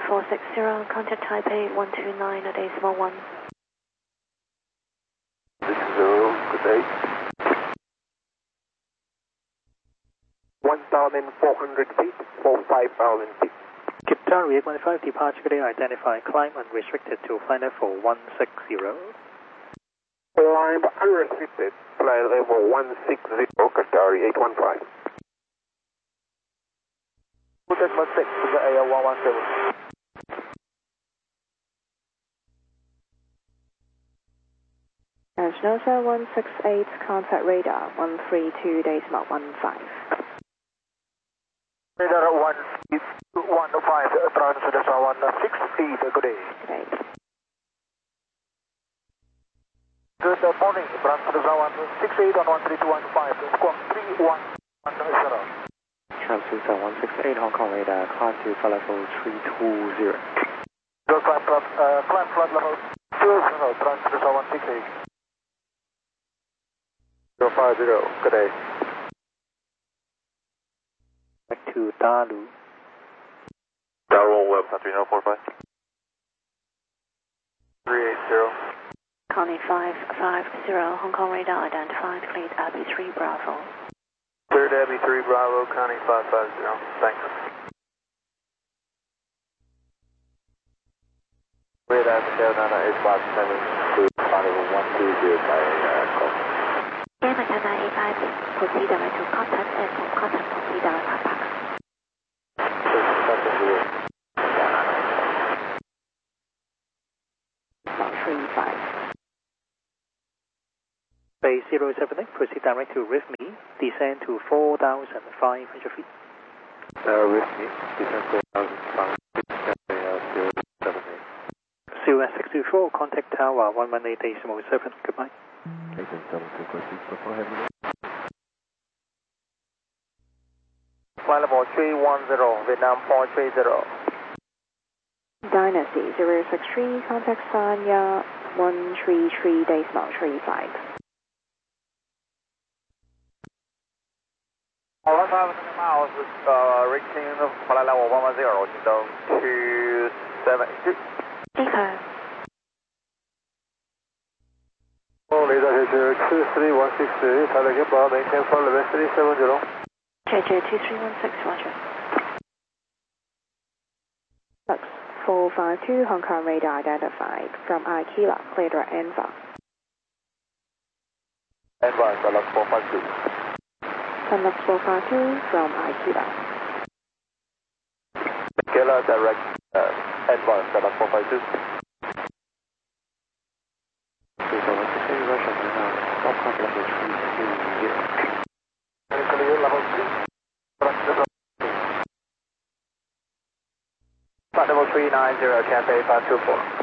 460, contact Taipei 129.1. This is 0, good day. 1,400 feet for 5,000 feet. Cape Town 815, departure today identified, climb unrestricted to flight level 160. Climb unrestricted, flight level 160, Qatari 815. Hotel 6 to the AL 117. National 168, contact radar 132.15. Radar 115, transfer 168, good day. Good day. Good morning, transfer 168 on 132.15, squawk 3110. Transfer 168, Hong Kong radar, climb to flight level 320. Go climb flight level 20, transfer 168. 050, good day. Back to Dalu. Daru, web 3045. 380. Connie 550, Hong Kong radar identified, cleared Abbey 3 Bravo. Cleared Abbey 3 Bravo, Connie 550. Thanks. Radar Delta 857, flight level 120 by call. Gamma Delta 858, proceed direct to contact airport, contact proceed direct car park. 35. Bay 078, proceed direct to RIFME, descend to 4,500 feet. RIFME, descend 4,500 feet, 078. Silver 624, contact tower 118.7, goodbye. Flight level 310, Vietnam 430. Dynasty 063, contact Sanya 133.35. 1,000 miles, reaching flight level 110, Qingdong 272. Echo. Radar Checker 23160, Thailand Gimba, maintain flight level 370. Checker 2316, roger. Lux 452, Hong Kong radar identified, from Aquila, cleared at Anva. Advance, Lux 452. Lux 452, from Aquila. Aquila, direct, advance, Lux 452. Clear level 3. Flight level 390, Cathay 524.